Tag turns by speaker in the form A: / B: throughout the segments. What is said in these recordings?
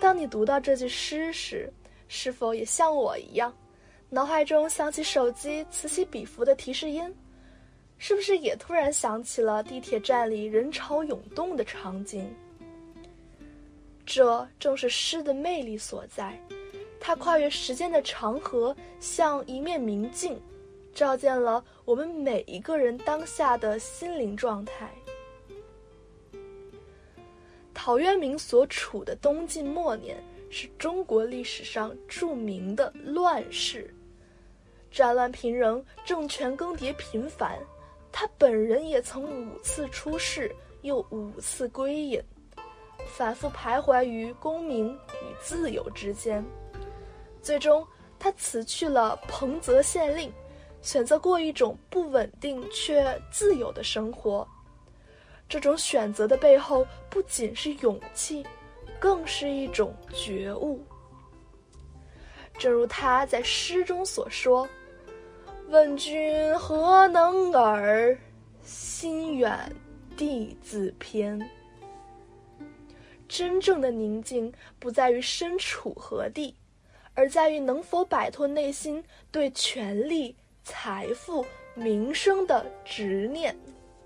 A: 当你读到这句诗时，是否也像我一样，脑海中响起手机此起彼伏的提示音？是不是也突然想起了地铁站里人潮涌动的场景？这正是诗的魅力所在，它跨越时间的长河，像一面明镜，照见了我们每一个人当下的心灵状态。陶渊明所处的东晋末年是中国历史上著名的乱世，战乱频仍，政权更迭频繁，他本人也曾5次出仕，又5次归隐，反复徘徊于功名与自由之间。最终他辞去了彭泽县令，选择过一种不稳定却自由的生活。这种选择的背后不仅是勇气，更是一种觉悟。正如他在诗中所说，问君何能尔，心远地自偏。真正的宁静不在于身处何地，而在于能否摆脱内心对权力、财富、名声的执念。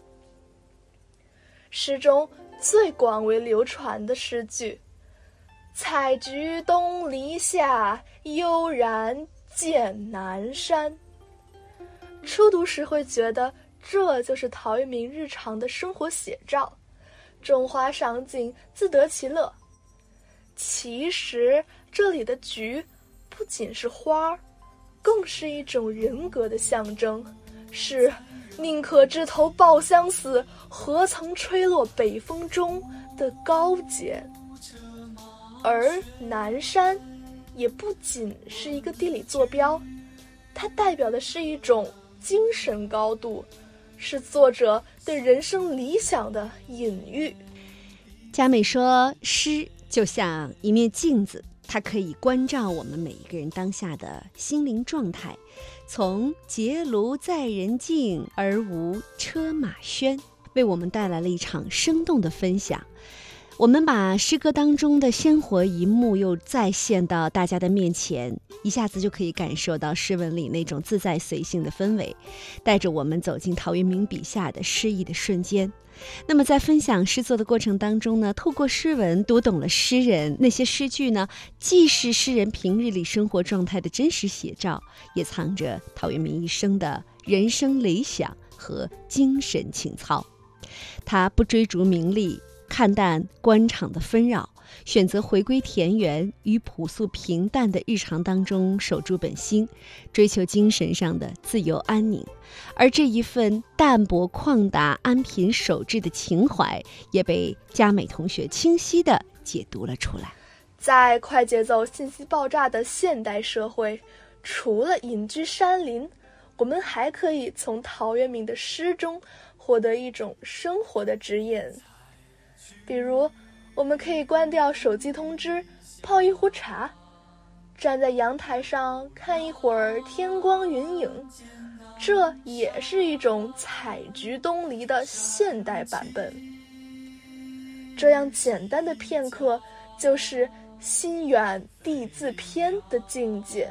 A: 诗中最广为流传的诗句，采菊东篱下，悠然见南山。初读时会觉得这就是陶渊明日常的生活写照，种花赏景，自得其乐。其实这里的菊不仅是花，更是一种人格的象征，是宁可枝头抱香死，何曾吹落北风中的高洁。而南山也不仅是一个地理坐标，它代表的是一种精神高度，是作者对人生理想的隐喻。
B: 佳美说，诗就像一面镜子，它可以关照我们每一个人当下的心灵状态，从结庐在人境而无车马喧，为我们带来了一场生动的分享。我们把诗歌当中的鲜活一幕又再现到大家的面前，一下子就可以感受到诗文里那种自在随性的氛围，带着我们走进陶渊明笔下的诗意的瞬间。那么在分享诗作的过程当中呢，透过诗文读懂了诗人，那些诗句呢，既是诗人平日里生活状态的真实写照，也藏着陶渊明一生的人生理想和精神情操。他不追逐名利，看淡官场的纷扰，选择回归田园，于朴素平淡的日常当中守住本心，追求精神上的自由安宁。而这一份淡泊旷达、安贫守志的情怀，也被佳美同学清晰地解读了出来。
A: 在快节奏、信息爆炸的现代社会，除了隐居山林，我们还可以从陶渊明的诗中获得一种生活的指引。比如，我们可以关掉手机通知，泡一壶茶，站在阳台上看一会儿天光云影，这也是一种采菊东篱的现代版本。这样简单的片刻，就是心远地自偏的境界。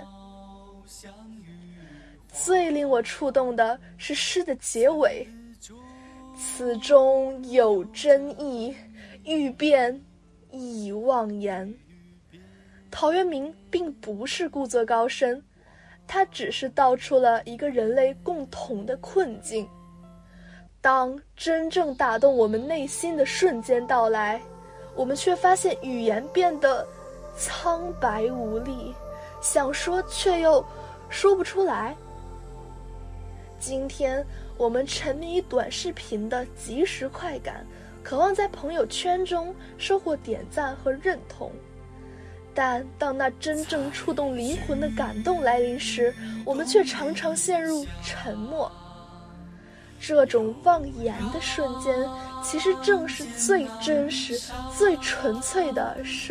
A: 最令我触动的是诗的结尾，此中有真意，欲辨已忘言。陶渊明并不是故作高深，他只是道出了一个人类共同的困境。当真正打动我们内心的瞬间到来，我们却发现语言变得苍白无力，想说却又说不出来。今天我们沉迷于短视频的即时快感，渴望在朋友圈中收获点赞和认同，但当那真正触动灵魂的感动来临时，我们却常常陷入沉默。这种忘言的瞬间，其实正是最真实、最纯粹的生